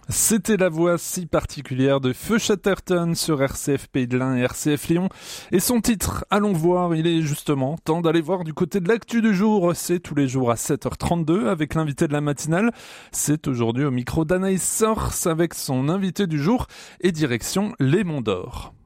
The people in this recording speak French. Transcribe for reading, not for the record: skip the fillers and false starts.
C'était la voix si particulière de Feu Chatterton sur RCF Pays de l'Ain et RCF Lyon. Et son titre, allons voir, il est justement temps d'aller voir du côté de l'actu du jour. C'est tous les jours à 7h32 avec l'invité de la matinale. C'est aujourd'hui au micro d'Anaïs Sors avec son invité du jour et direction les Monts d'Or.